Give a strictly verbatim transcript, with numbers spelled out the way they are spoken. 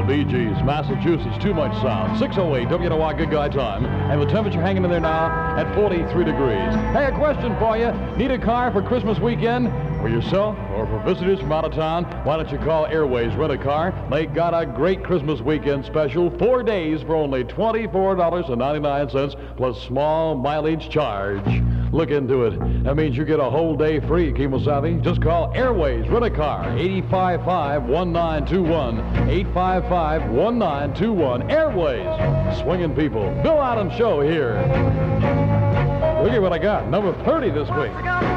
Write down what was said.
Bee Gees, Massachusetts, Too Much Sound. six oh eight W N O R Good Guy Time. And the temperature hanging in there now at forty-three degrees. Hey, a question for you. Need a car for Christmas weekend? For yourself or for visitors from out of town? Why don't you call Airways Rent a Car? They got a great Christmas weekend special. Four days for only twenty-four dollars and ninety-nine cents plus small mileage charge. Look into it. That means you get a whole day free, Kemosabe. Just call Airways Rent a Car, eight five five, one nine two one, eight five five, one nine two one. Airways, swinging people. Bill Adams Show here. Look at what I got. Number thirty this week.